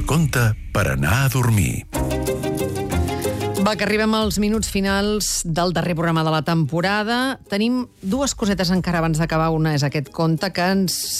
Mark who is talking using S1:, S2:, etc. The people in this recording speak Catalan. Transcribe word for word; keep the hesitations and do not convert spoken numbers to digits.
S1: conte per anar a dormir.
S2: Va, que arribem als minuts finals del darrer programa de la temporada. Tenim dues cosetes encara abans d'acabar. Una és aquest conte que ens